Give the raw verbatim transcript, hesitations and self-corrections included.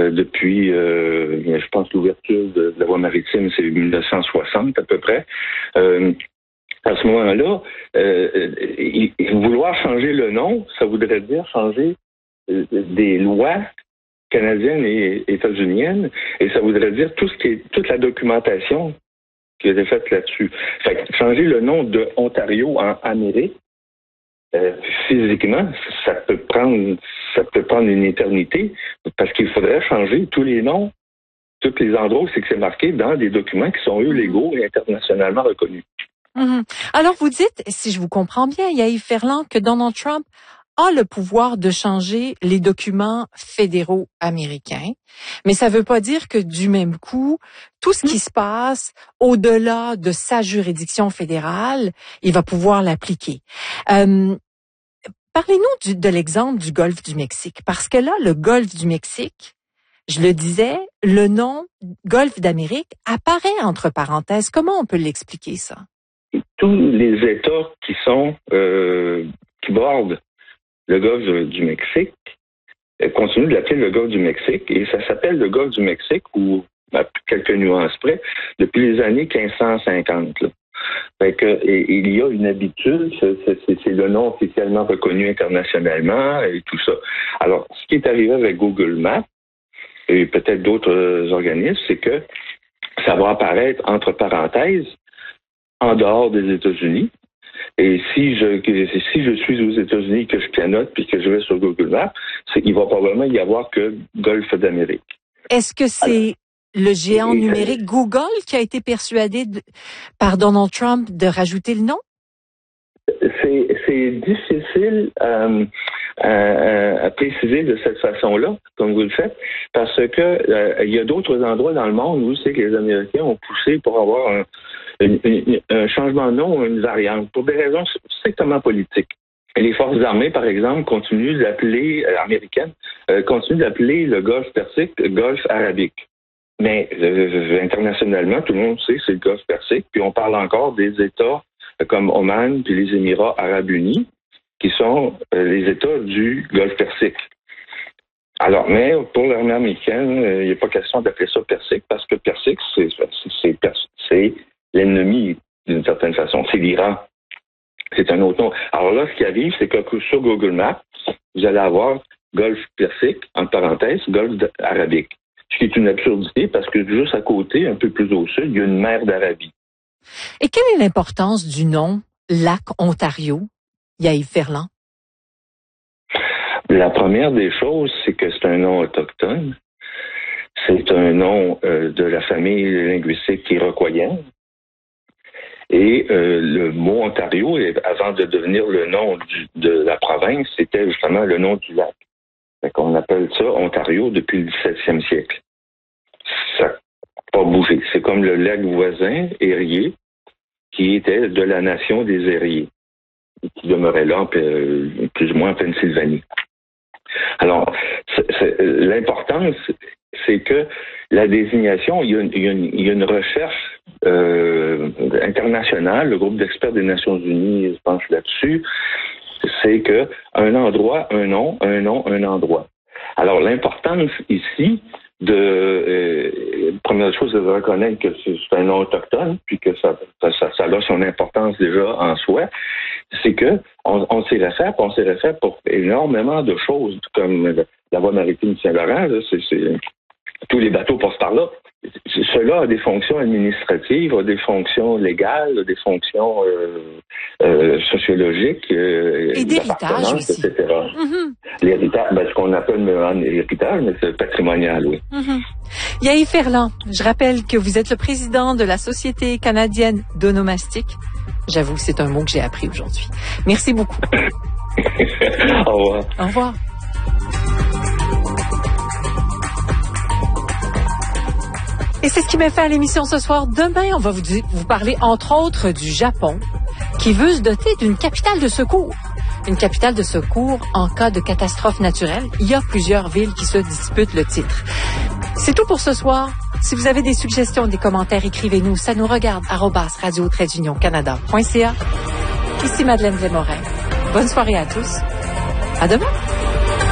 euh, depuis, euh, je pense, l'ouverture de, de la voie maritime, c'est dix-neuf cent soixante à peu près. Euh, à ce moment-là, euh, il, vouloir changer le nom, ça voudrait dire changer euh, des lois canadiennes et états-uniennes, et ça voudrait dire tout ce qui est toute la documentation qui a été faite là-dessus. Fait que changer le nom de Ontario en Amérique, euh, physiquement, ça peut prendre ça peut prendre une éternité, parce qu'il faudrait changer tous les noms, tous les endroits où c'est que c'est marqué dans des documents qui sont eux légaux et internationalement reconnus. Mm-hmm. Alors vous dites, si je vous comprends bien, Yves Ferland, que Donald Trump a le pouvoir de changer les documents fédéraux américains, mais ça ne veut pas dire que du même coup, tout ce qui se passe au-delà de sa juridiction fédérale, il va pouvoir l'appliquer. Euh, parlez-nous du, de l'exemple du golfe du Mexique, parce que là, le golfe du Mexique, je le disais, le nom golfe d'Amérique apparaît entre parenthèses. Comment on peut l'expliquer, ça? Tous les États qui sont euh, qui bordent le golfe du Mexique continue de l'appeler le golfe du Mexique, et ça s'appelle le golfe du Mexique, ou à quelques nuances près, depuis les années quinze cent cinquante. Là. Fait que, et, il y a une habitude, c'est, c'est, c'est le nom officiellement reconnu internationalement et tout ça. Alors, ce qui est arrivé avec Google Maps, et peut-être d'autres organismes, c'est que ça va apparaître entre parenthèses en dehors des États-Unis. Et si je si je suis aux États-Unis, que je pianote puis que je vais sur Google Maps, c'est, il va probablement y avoir que Golfe d'Amérique. Est-ce que c'est Alors, le géant et, numérique Google qui a été persuadé de, par Donald Trump de rajouter le nom? C'est, c'est difficile euh, à, à préciser de cette façon-là, comme vous le faites, parce que euh, il y a d'autres endroits dans le monde où c'est que les Américains ont poussé pour avoir un Une, une, un changement de nom ou une variante, pour des raisons strictement politiques. Et les forces armées, par exemple, continuent d'appeler, euh, américaines, euh, continuent d'appeler le golfe Persique le golfe arabique. Mais euh, internationalement, tout le monde sait que c'est le golfe Persique, puis on parle encore des États euh, comme Oman puis les Émirats arabes unis, qui sont euh, les États du golfe Persique. Alors, mais pour l'armée américaine, il n'y a pas question d'appeler ça Persique, parce que Persique, c'est, c'est, c'est, c'est l'ennemi, d'une certaine façon. C'est l'Iran. C'est un autre nom. Alors là, ce qui arrive, c'est que sur Google Maps, vous allez avoir Golfe Persique, entre parenthèses, Golfe arabique. Ce qui est une absurdité parce que juste à côté, un peu plus au sud, il y a une mer d'Arabie. Et quelle est l'importance du nom Lac Ontario, Yves Ferland? La première des choses, c'est que c'est un nom autochtone. C'est un nom euh, de la famille linguistique iroquoienne. Et euh, le mot Ontario, avant de devenir le nom du, de la province, c'était justement le nom du lac. Fait qu'on appelle ça Ontario depuis le dix-septième siècle. Ça n'a pas bougé. C'est comme le lac voisin, Erie, qui était de la nation des Eries, qui demeurait là, plus ou moins en Pennsylvanie. Alors, c'est, c'est, l'importance, c'est que la désignation, il y a une, il y a une, il y a une recherche euh, internationale, le groupe d'experts des Nations Unies se penche là-dessus, c'est que un endroit, un nom, un nom, un endroit. Alors, l'importance ici de euh, première chose, c'est de reconnaître que c'est, c'est un nom autochtone, puis que ça, ça, ça a son importance déjà en soi, c'est que on, on s'y réfère, on s'y réfère pour énormément de choses, comme la voie maritime Saint-Laurent, là, c'est, c'est tous les bateaux passent par là. Cela a des fonctions administratives, a des fonctions légales, a des fonctions euh, euh, sociologiques, euh, et d'héritage aussi, et cetera. Mm-hmm. L'héritage, ben, ce qu'on appelle l'héritage, mais c'est patrimonial, oui. Mm-hmm. Yves Ferland, je rappelle que vous êtes le président de la Société canadienne d'onomastique. J'avoue, c'est un mot que j'ai appris aujourd'hui. Merci beaucoup. Au revoir. Au revoir. Et c'est ce qui m'a fait à l'émission ce soir. Demain, on va vous, dire, vous parler, entre autres, du Japon, qui veut se doter d'une capitale de secours. Une capitale de secours en cas de catastrophe naturelle. Il y a plusieurs villes qui se disputent le titre. C'est tout pour ce soir. Si vous avez des suggestions, des commentaires, écrivez-nous. Ça nous regarde, arobase radio trait d'union canada point c a. Ici Madeleine Desmorin. Bonne soirée à tous. À demain.